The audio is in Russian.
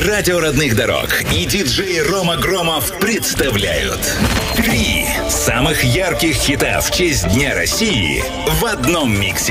Радио родных дорог и диджей Рома Громов представляют 3 самых ярких хита в честь Дня России в одном миксе.